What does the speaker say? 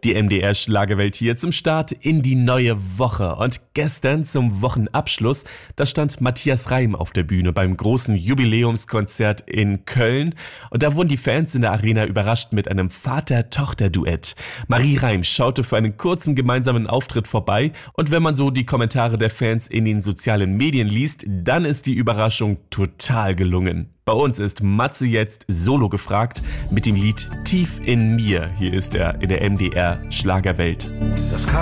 Die MDR Schlagerwelt hier zum Start in die neue Woche. Und gestern zum Wochenabschluss, da stand Matthias Reim auf der Bühne beim großen Jubiläumskonzert in Köln. Und da wurden die Fans in der Arena überrascht mit einem Vater-Tochter-Duett. Marie Reim schaute für einen kurzen gemeinsamen Auftritt vorbei. Und wenn man so die Kommentare der Fans in den sozialen Medien liest, dann ist die Überraschung total gelungen. Bei uns ist Matze jetzt solo gefragt mit dem Lied Tief in mir. Hier ist er in der MDR Schlagerwelt. Das